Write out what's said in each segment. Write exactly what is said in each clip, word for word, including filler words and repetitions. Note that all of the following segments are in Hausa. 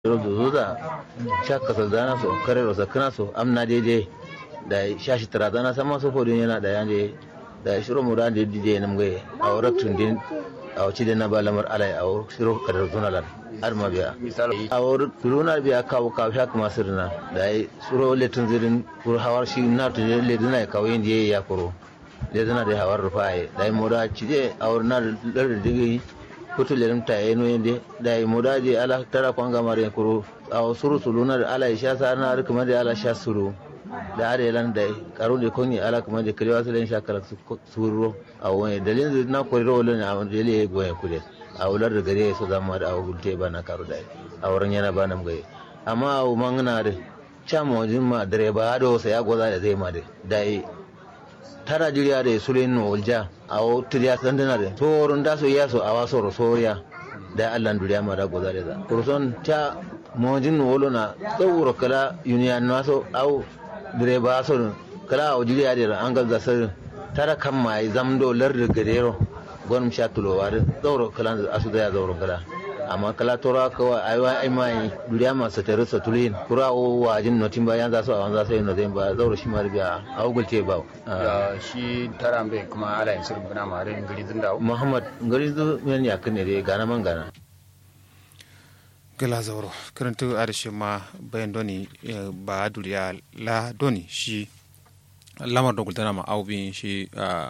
zuza shakka saldana so kare rosa kana so amna daidai da shashi tarazana sama so fodin yana da yande da shiro mu da dide nam gai a waraktun din a wace da na ba lamar alai a shiro kadar zunalan har ma biya a wurin turunar biya kawo kawo shaka masu rina da ya shiro letun zirin kur hawar shi na tu leduna ya kawo yin da ya kuro leduna da hawar rufa ya da ya moda cije a wurin na da digi kutu lelim ta eno yende da yi moda je ala tara kwanga mare kuro a suru suluna da ala isha sa na har kuma da ala sha suru da are lan da karo da konyi ala kuma da kalewa su len shakala suru a wani dalilin na koriro wala ne a dele goye kude a wular da gare su zama da a gulte ba na karo da a wurin yana ba nam gai amma a mangana da chamo wajin ma direba da wasa ya goza da zai ma da dai tara jiriya da sulen no walja a o tiriya sandana da toron da so ya so a waso rosoriya da Allah duriya ma da goza da kurson ta mojin wolo na tsawuro kala union naso au direba so kala o jiriya da an ga gasar tara kan mai zamdo lar da gadero gon sha tulowa da tsawuro kala asu da ya zawuro kala amma kala tora kawai aiwa ai mai duriya ma sa tare sa tulin kura o wajin notin bayan za su a wanza sai no zai ba zawuro shi ma biya a gulte ba shi tarambe kuma ala yin sirri bana mare ngari zindawo muhammad ngari zu men ya kane re gana man gana gala zawro karantu arshe ma bayan doni ba duriya la doni shi lamar da gultana ma aubin shi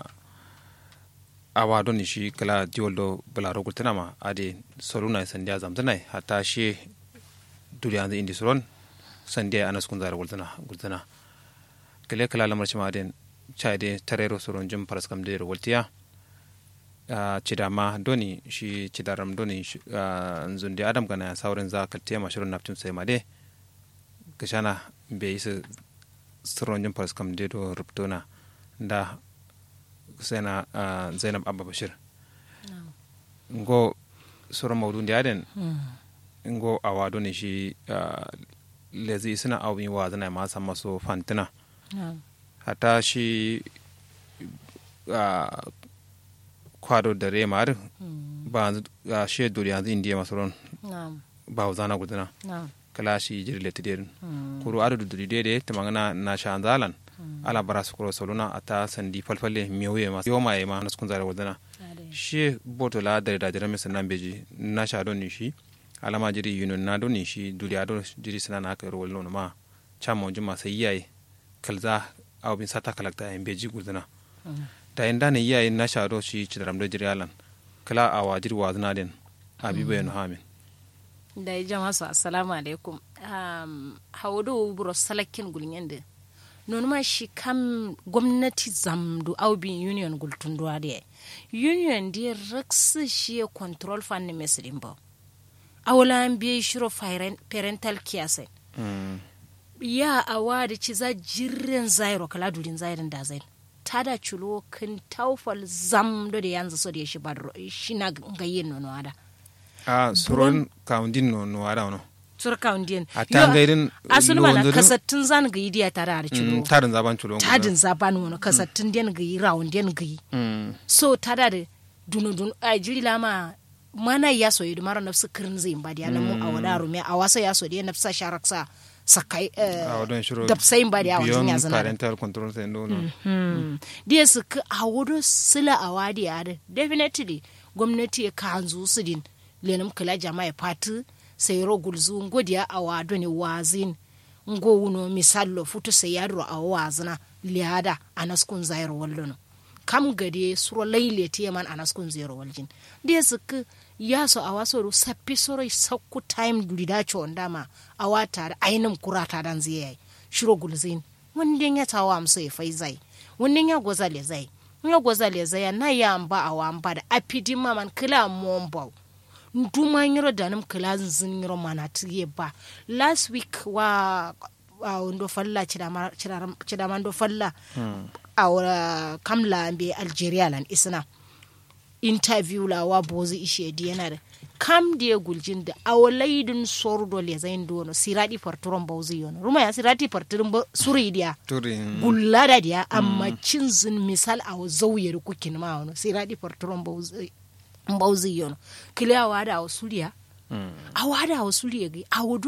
awa doni shi kala diwoldo bala ro gultana ma ade soluna sandiya zamtana hata shi duriya da indi soron sandiya anas kun zara gultana gultana kale kala lamar shi ma den chaide tarero soron jum paraskam de roltiya cidama doni shi cidaram doni nzundi adam gana saurin za ka tema shirin naftin sai made kashana be isa soron jum paraskam de do rubtona da sena zainab abba bashir ngo soron mawdun de aden ngo awa doni shi lezi suna awin wa zana ma sama so fantina hata shi kwado da remar ba a shi duri yanzu indiya masaron ba zana gudana kala shi jirle tidirin kuro adu duri dede ta magana na sha anzalan ala bara su kuro soluna a ta sandi falfalle miyoye masu yau ma ma nasu kun zara gudana shi boto la da da jirame sannan beji na sha don shi alama jiri yunun na don shi duri ado jiri sana na aka rowal nono ma chamo juma sai yayi kalza aw bin sata kalakta en beji gudana da inda ne yayi na sharo shi cidaram da jiralan kala a wajir wazna den abiba yan hamin da jama'a su assalamu alaikum um hawdo buro salakin gulnyande non ma shi kam gwamnati zamdu aw bin union gultundu ade union di rex shi control fan ne mesrimbo awlan bi shiro parental care ya awa da ci za jirren zairo kala durin zairin da zai tada chulo kan taufal zam da yanzu so da shi ba shi na gayin nono ada a suron kaundin nono ada no sur kaundin a tangairin asulma na kasattun zan gayi dia tara da chulo tadin zaban chulo tadin zaban nono kasattun den gayi round den gayi so tada da dunu dunu a jiri lama mana ya so yi mara nafsu kirin zai ba da mu a wadaro me a wasa ya so da nafsa sharaksa sakai dabsayin ba da wajen ya zana parental control sai nono dia su ka hawo sila awadi are definitely gwamnati ya kanzu su din lenum kala jama'a fatu sai ro gulzu ngodiya awado ne wazin ngo wuno misallo futu sai yaro a wazina liada anaskun zairo wallono kam gade suro laile tiyaman anaskun zairo waljin dia su ka yaso a waso sappi soro sakku time dulida chondama a wata da ainum kurata dan ziyai shiro gulzin wandin ya tawa amso ya faizai wandin ya gozale zai ya gozale zai na ya amba a wamba da apidi maman kila mombo nduma nyiro danum kila zin nyiro manatiye ba last week wa a ndo falla chidama chidama ndo falla a kamla ambe Algeria lan isna interview la wa bozi ishe diyanar kam dia guljin da awlaidun sordo le zain dono siradi farturon bauzi yono ruma ya siradi farturon suri dia gullada dia amma cinzin misal aw zauyar kukin ma wono siradi farturon bauzi bauzi yono kilawa da awsuliya awada awsuliya gi awodo